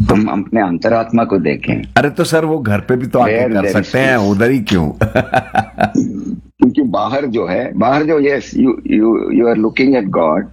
हम अपने अंतरात्मा को देखें। अरे तो सर वो घर पे भी तो आके कर सकते हैं, उधर ही क्यों? क्योंकि बाहर जो yes you are looking at God,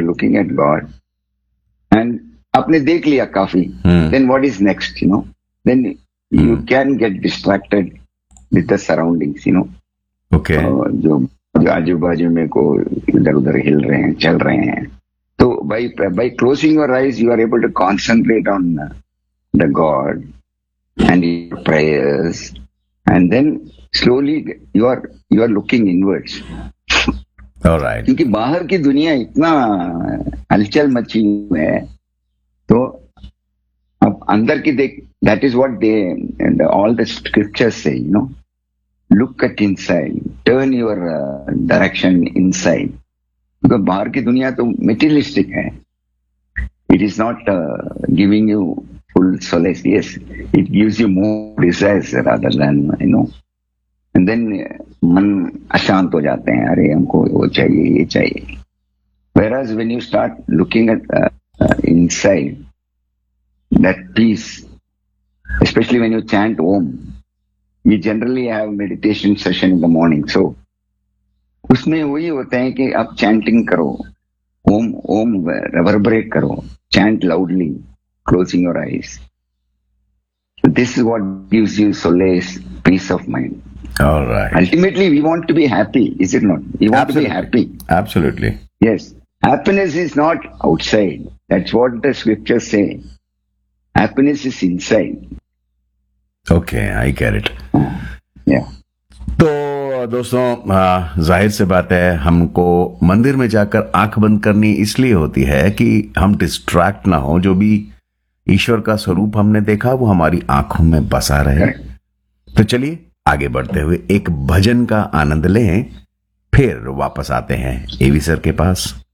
and आपने देख लिया काफी, then what is next, then you can get distracted with the surroundings, okay. जो आजू बाजू में को इधर उधर हिल रहे हैं, चल रहे हैं। तो by closing your eyes you are able to concentrate on the God and your prayers, and then slowly you are looking inwards. All right. क्योंकि बाहर की दुनिया इतना हलचल मची हुई है, तो अब अंदर की देख, that is what all the scriptures say, look at inside, turn your direction inside. क्योंकि बाहर की दुनिया तो मेटीरियलिस्टिक है, it is not giving you full solace. Yes, it gives you more desires rather than, and then मन अशांत हो जाते हैं, अरे हमको वो चाहिए, ये चाहिए. Whereas when you start looking at inside, that peace, especially when you chant Om, we generally have meditation session in the morning, so उसमें वही होता है कि आप चैंटिंग करो, ओम रेवर्बरेट करो, chant loudly, closing your eyes. This is what gives you solace, peace of mind. All right. Ultimately, we want to be happy, is it not? We want to be happy. Absolutely. Yes. Happiness is not outside. That's what the scriptures say. Happiness is inside. Okay, I get it. Yeah. तो दोस्तों, जाहिर से बात है, हमको मंदिर में जाकर आंख बंद करनी इसलिए होती है कि हम डिस्ट्रैक्ट ना हो. जो भी ईश्वर का स्वरूप हमने देखा वो हमारी आंखों में बसा रहे. तो चलिए आगे बढ़ते हुए एक भजन का आनंद लें, फिर वापस आते हैं एवी सर के पास.